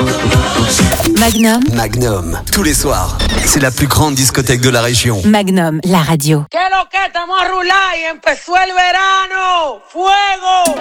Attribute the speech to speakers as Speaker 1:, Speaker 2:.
Speaker 1: Magnum.
Speaker 2: Magnum, tous les soirs. C'est la plus grande discothèque de la région.
Speaker 1: Magnum, la radio.
Speaker 3: ¿Qué lo que estamos a rular y empezó el verano? ¡Fuego!